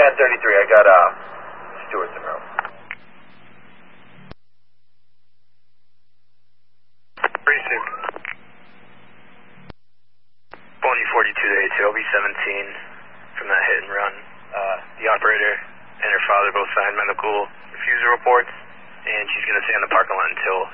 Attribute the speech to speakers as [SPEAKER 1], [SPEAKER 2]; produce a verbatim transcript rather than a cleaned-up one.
[SPEAKER 1] ten thirty-three, I got uh, Stewart's in room.
[SPEAKER 2] Precinct. Boney forty-two to A two, L B seventeen from that hit and run. Uh, the operator and her father both signed medical refusal reports, and she's going to stay in the parking lot until